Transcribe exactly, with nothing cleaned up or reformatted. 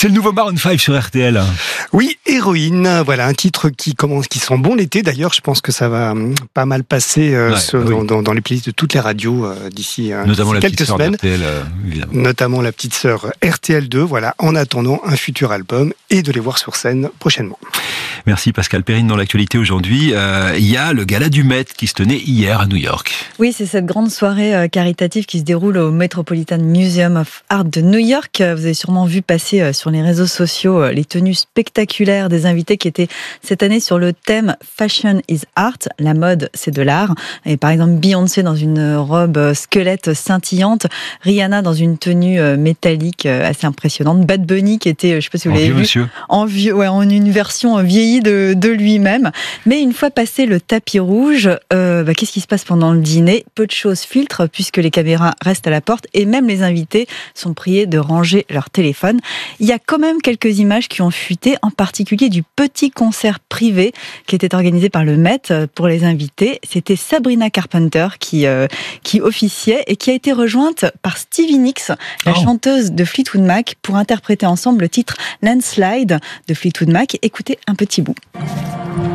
C'est le nouveau Maroon cinq sur R T L. Oui, Héroïne, voilà un titre qui commence, qui sent bon l'été. D'ailleurs, je pense que ça va pas mal passer euh, Ouais, sur, oui. dans, dans, dans les playlists de toutes les radios euh, d'ici, euh, Notamment d'ici la quelques petite sœur semaines. d'R T L, euh, évidemment. Notamment la petite sœur R T L deux. Voilà, en attendant un futur album et de les voir sur scène prochainement. Merci Pascal Perrine. Dans l'actualité aujourd'hui, euh, il y a le gala du Met qui se tenait hier à New York. Oui, c'est cette grande soirée euh, caritative qui se déroule au Metropolitan Museum of Art de New York. Vous avez sûrement vu passer euh, sur les réseaux sociaux euh, les tenues spectaculaires des invités qui étaient cette année sur le thème Fashion is Art. La mode, c'est de l'art. Et par exemple, Beyoncé dans une robe squelette scintillante, Rihanna dans une tenue euh, métallique euh, assez impressionnante, Bad Bunny qui était, euh, je ne sais pas si vous En l'avez vieux vu, monsieur. en vieux, ouais, en une version vieillie de, de lui-même. Mais une fois passé le tapis rouge, euh, bah, qu'est-ce qui se passe pendant le dîner ? Peu de choses filtrent puisque les caméras restent à la porte et même les invités sont priés de ranger leur téléphone. Il y a quand même quelques images qui ont fuité, en particulier du petit concert privé qui était organisé par le Met pour les invités. C'était Sabrina Carpenter qui, euh, qui officiait et qui a été rejointe par Stevie Nicks, la Oh. chanteuse de Fleetwood Mac, pour interpréter ensemble le titre Landslide de Fleetwood Mac. Écoutez un petit bout.